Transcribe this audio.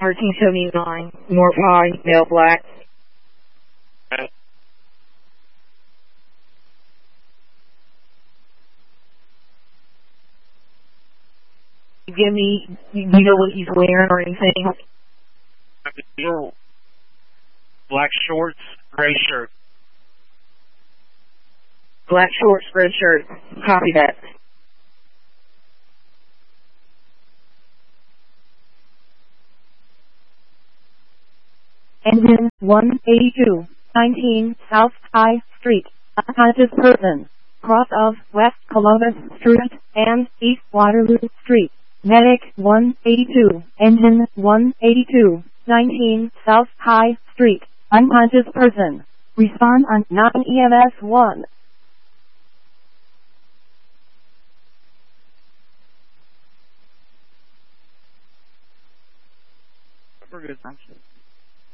1379, North High, male black. Give me, you know what he's wearing or anything? Black shorts, gray shirt. Black shorts, red shirt. Copy that. Engine 182, 19 South High Street. Unconscious person. Cross of West Columbus Street and East Waterloo Street. Medic 182, Engine 182, 19 South High Street. Unconscious person. Respond on non-EMS 1. We're good, thanks.